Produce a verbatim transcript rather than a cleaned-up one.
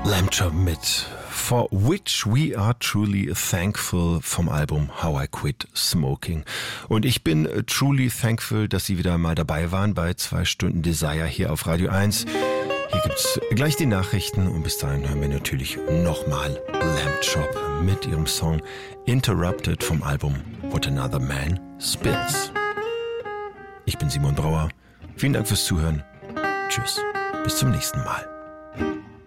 Lamb Chop mit For Which We Are Truly Thankful vom Album How I Quit Smoking. Und ich bin truly thankful, dass Sie wieder mal dabei waren bei zwei Stunden Desire hier auf Radio eins. Hier gibt's gleich die Nachrichten und bis dahin hören wir natürlich nochmal Lamb Chop mit ihrem Song Interrupted vom Album What Another Man Spits. Ich bin Simon Brauer. Vielen Dank fürs Zuhören. Tschüss. Bis zum nächsten Mal.